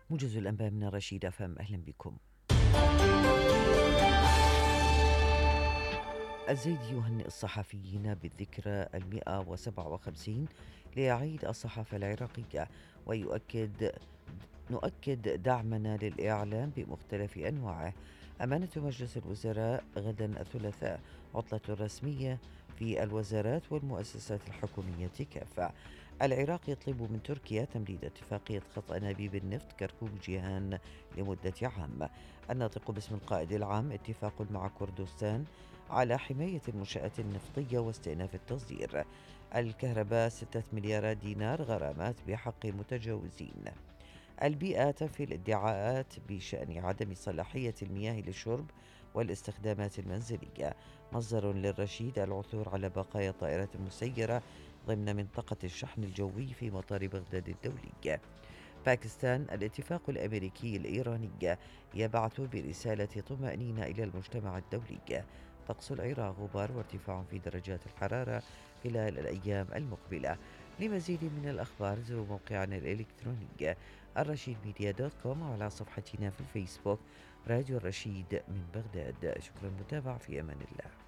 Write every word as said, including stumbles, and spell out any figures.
موجز الأنباء من الرشيد أف أم، أهلا بكم. الزيدي يهنئ الصحفيين بالذكرى المئة وسبعة وخمسين لعيد الصحافة العراقية، ويؤكد نؤكد دعمنا للإعلام بمختلف أنواعه. أمانة مجلس الوزراء غدا الثلاثاء عطلة رسمية في الوزارات والمؤسسات الحكومية كافة. العراق يطلب من تركيا تمديد اتفاقية خط أنابيب النفط كركوك جيهان لمدة عام. الناطق باسم القائد العام اتفاق مع كردستان على حماية المنشآت النفطية واستئناف التصدير. الكهرباء ستة مليارات دينار غرامات بحق متجاوزين. البيئة تنفي الادعاءات بشأن عدم صلاحية المياه للشرب والاستخدامات المنزلية. مصدر للرشيد العثور على بقايا طائرة مسيرة ضمن منطقة الشحن الجوي في مطار بغداد الدولي. باكستان الاتفاق الأمريكي الإيراني يبعث برسالة طمأنينة إلى المجتمع الدولي. طقس العراق غبار وارتفاع في درجات الحرارة خلال الأيام المقبلة. لمزيد من الأخبار زوروا موقعنا الإلكتروني الرشيد ميديا دوت كوم، وعلى صفحتنا في الفيسبوك راديو الرشيد من بغداد. شكرا للمتابعة، في أمان الله.